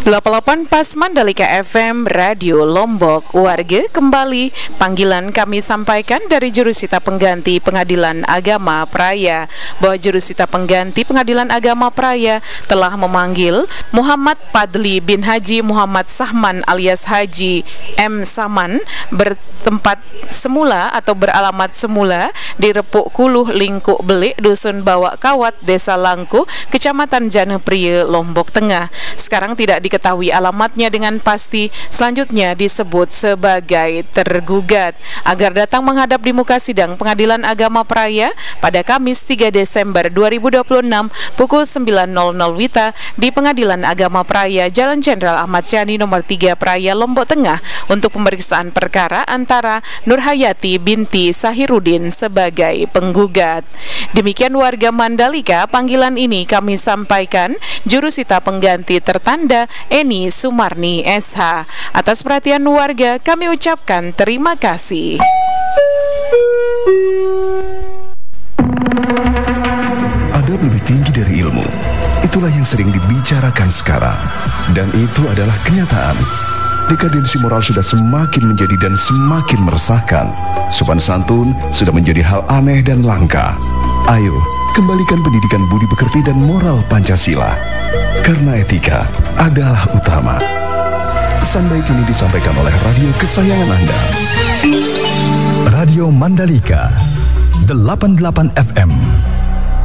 88 Pas Mandalika FM Radio Lombok. Warga kembali panggilan kami sampaikan dari jurusita pengganti Pengadilan Agama Praia bahwa jurusita pengganti Pengadilan Agama Praia telah memanggil Muhammad Padli bin Haji Muhammad Sahman alias Haji M. Saman bertempat semula atau beralamat semula di Repuk Kuluh Lingkuk Belik, Dusun Bawak Kawat, Desa Langku, Kecamatan Janepria, Lombok Tengah. Sekarang tidak diketahui alamatnya dengan pasti, selanjutnya disebut sebagai tergugat, agar datang menghadap di muka sidang Pengadilan Agama Praia pada Kamis 3 Desember 2026 pukul 9.00 WITA di Pengadilan Agama Praia Jalan Jenderal Ahmad Yani nomor 3 Praia, Lombok Tengah untuk pemeriksaan perkara antara Nurhayati binti Sahirudin sebagai penggugat. Demikian warga Mandalika, panggilan ini kami sampaikan jurusita pengganti tertanda Eni Sumarni SH. Atas perhatian warga kami ucapkan terima kasih. Adab lebih tinggi dari ilmu. Itulah yang sering dibicarakan sekarang. Dan itu adalah kenyataan. Dekadensi moral sudah semakin menjadi dan semakin meresahkan. Sopan santun sudah menjadi hal aneh dan langka. Ayo, kembalikan pendidikan budi pekerti dan moral Pancasila. Karena etika adalah utama. Pesan baik ini disampaikan oleh radio kesayangan Anda. Radio Mandalika 88 FM